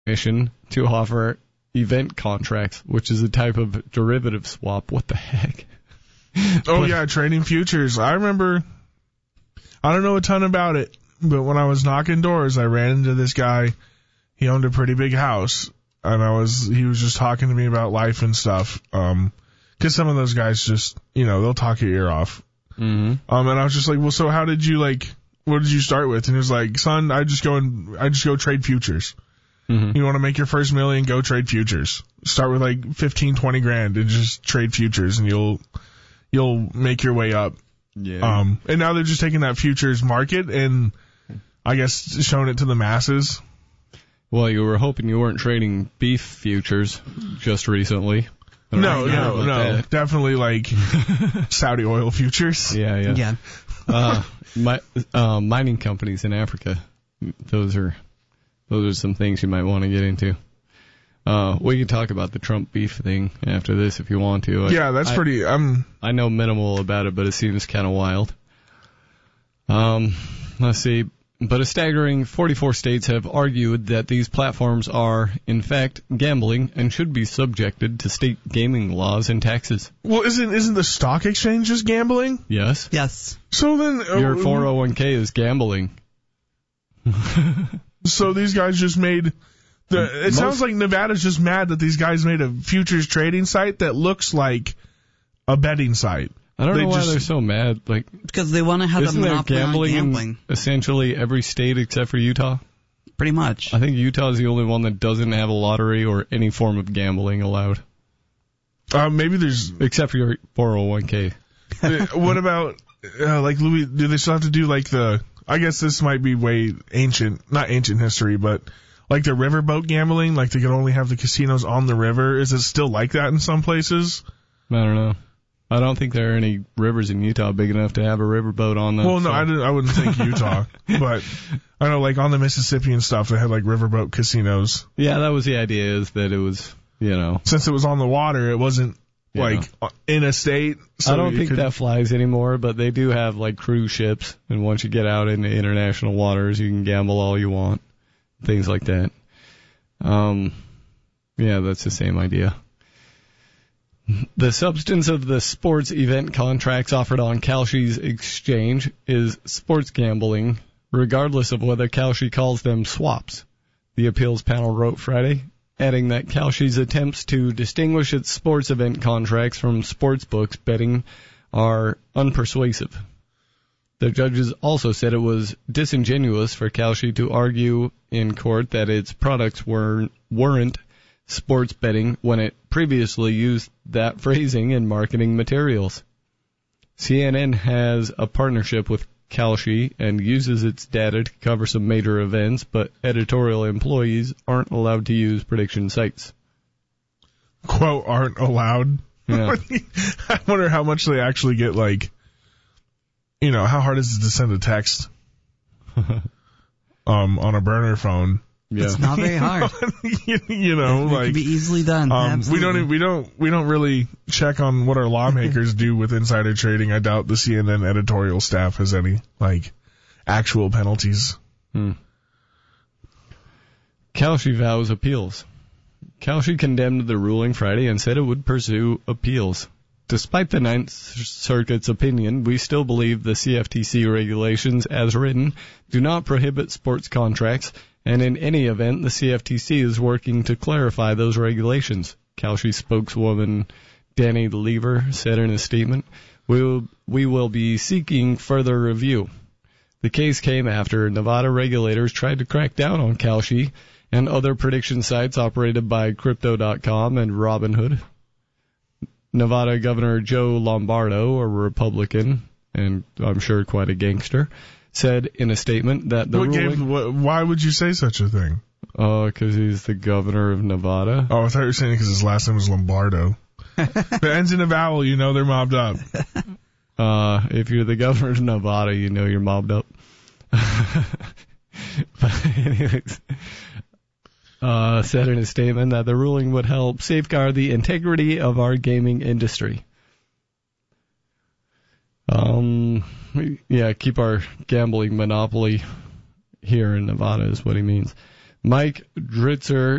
permission to offer event contracts, which is a type of derivative swap. What the heck? Yeah, trading futures. I remember, I don't know a ton about it, but when I was knocking doors, I ran into this guy. He owned a pretty big house, and he was just talking to me about life and stuff. 'Cause some of those guys just, they'll talk your ear off. Mm-hmm. And I was just like, well, so what did you start with? And he was like, son, I just go trade futures. Mm-hmm. You want to make your first $1 million, go trade futures. Start with like 15, 20 grand and just trade futures, and you'll make your way up. Yeah. And now they're just taking that futures market and I guess showing it to the masses. Well, you were hoping you weren't trading beef futures just recently. No, definitely like Saudi oil futures. Yeah. Mining companies in Africa. Those are some things you might want to get into. We can talk about the Trump beef thing after this if you want to. Yeah, that's pretty. I know minimal about it, but it seems kind of wild. Let's see. But a staggering 44 states have argued that these platforms are, in fact, gambling and should be subjected to state gaming laws and taxes. Well, isn't the stock exchange just gambling? Yes. Yes. So then your 401k is gambling. So these guys just made. It sounds like Nevada's just mad that these guys made a futures trading site that looks like a betting site. I don't know why they're so mad. Because they want to have a monopoly on gambling. In essentially every state except for Utah? Pretty much. I think Utah is the only one that doesn't have a lottery or any form of gambling allowed. Maybe there's... Except for your 401k. What about, Louis, do they still have to do I guess this might be way not ancient history, but like the riverboat gambling, like they can only have the casinos on the river. Is it still like that in some places? I don't know. I don't think there are any rivers in Utah big enough to have a riverboat on them. Well, no, I wouldn't think Utah, but I know like on the Mississippi and stuff, they had like riverboat casinos. Yeah, that was the idea, is that it was, since it was on the water, it wasn't in a state. So I don't think that flies anymore, but they do have like cruise ships, and once you get out into international waters, you can gamble all you want, things like that. Yeah, that's the same idea. The substance of the sports event contracts offered on Kalshi's exchange is sports gambling, regardless of whether Kalshi calls them swaps, the appeals panel wrote Friday, adding that Kalshi's attempts to distinguish its sports event contracts from sportsbooks betting are unpersuasive. The judges also said it was disingenuous for Kalshi to argue in court that its products weren't sports betting when it previously used that phrasing in marketing materials. CNN has a partnership with Kalshi and uses its data to cover some major events, but editorial employees aren't allowed to use prediction sites. Quote, aren't allowed? Yeah. I wonder how much they actually get, how hard is it to send a text on a burner phone? Yeah. It's not very hard. It can be easily done. We don't really check on what our lawmakers do with insider trading. I doubt the CNN editorial staff has any actual penalties. Kalshi vows appeals. Kalshi condemned the ruling Friday and said it would pursue appeals. Despite the Ninth Circuit's opinion, we still believe the CFTC regulations as written do not prohibit sports contracts, and in any event, the CFTC is working to clarify those regulations, Kalshi spokeswoman Danny Lever said in a statement. We will be seeking further review. The case came after Nevada regulators tried to crack down on Kalshi and other prediction sites operated by Crypto.com and Robinhood. Nevada Governor Joe Lombardo, a Republican, and I'm sure quite a gangster, said in a statement that the ruling... Why would you say such a thing? Because he's the governor of Nevada. Oh, I thought you were saying because his last name was Lombardo. If it ends in a vowel, they're mobbed up. If you're the governor of Nevada, you're mobbed up. But anyways... said in a statement that the ruling would help safeguard the integrity of our gaming industry. Keep our gambling monopoly here in Nevada is what he means. Mike Dritzer